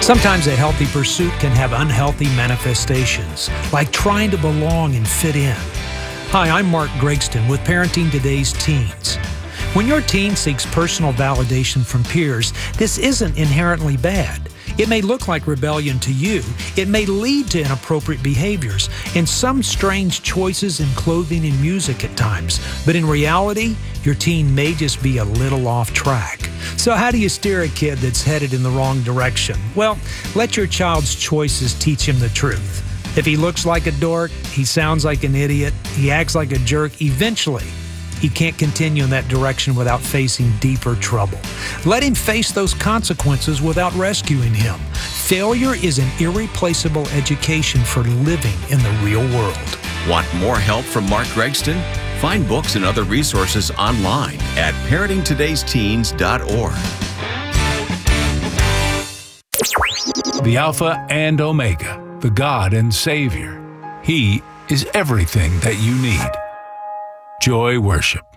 Sometimes a healthy pursuit can have unhealthy manifestations, like trying to belong and fit in. Hi, I'm Mark Gregston with Parenting Today's Teens. When your teen seeks personal validation from peers, this isn't inherently bad. It may look like rebellion to you. It may lead to inappropriate behaviors and some strange choices in clothing and music at times. But in reality, your teen may just be a little off track. So how do you steer a kid that's headed in the wrong direction? Well, let your child's choices teach him the truth. If he looks like a dork, he sounds like an idiot, he acts like a jerk, eventually he can't continue in that direction without facing deeper trouble. Let him face those consequences without rescuing him. Failure is an irreplaceable education for living in the real world. Want more help from Mark Gregston? Find books and other resources online at parentingtodaysteens.org. The Alpha and Omega, the God and Savior. He is everything that you need. Joy Worship.